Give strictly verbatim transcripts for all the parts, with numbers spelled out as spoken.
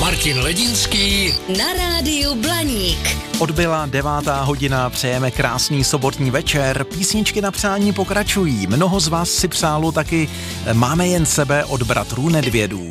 Martin Ledinský na rádiu Blaník. Odbyla devátá hodina, přejeme krásný sobotní večer, písničky na přání pokračují. Mnoho z vás si přálo taky Máme jen sebe od bratrů Nedvědů.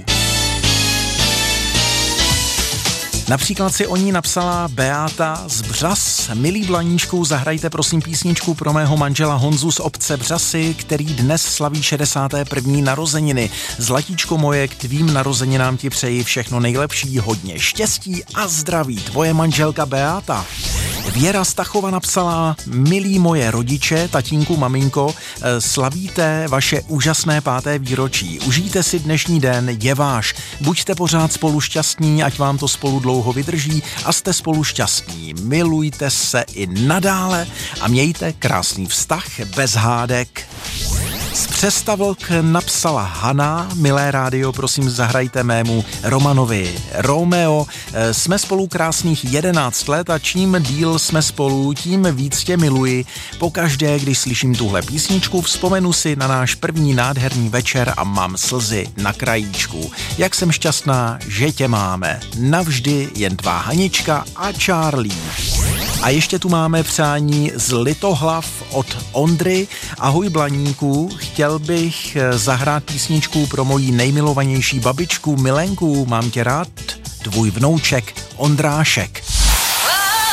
Například si o ní napsala Beáta z Břas. Milí Blaníčku, zahrajte prosím písničku pro mého manžela Honzu z obce Břasy, který dnes slaví šedesáté první narozeniny. Zlatíčko moje, k tvým narozeninám ti přeji všechno nejlepší, hodně štěstí a zdraví. Tvoje manželka Beáta. Věra Stachova napsala: milí moje rodiče, tatínku, maminko, slavíte vaše úžasné páté výročí. Užijte si dnešní den, je váš. Buďte pořád spolu šťastní, ať vám to spolu dlouho vydrží a jste spolu šťastní. Milujte se i nadále a mějte krásný vztah bez hádek. Z Přestavlk napsala Hana: milé rádio, prosím zahrajte mému Romanovi Romeo. Jsme spolu krásných jedenáct let a čím díl jsme spolu, tím víc tě miluji. Pokaždé, když slyším tuhle písničku, vzpomenu si na náš první nádherný večer a mám slzy na krajíčku. Jak jsem šťastná, že tě máme. Navždy jen tvá Hanička a Charlie. A ještě tu máme přání z Litohlav od Ondry. Ahoj Blaníku, chtěl bych zahrát písničku pro moji nejmilovanější babičku Milenku. Mám tě rád, tvůj vnouček Ondrášek.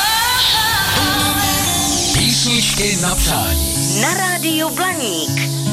Písničky na přání Na rádiu Blaník.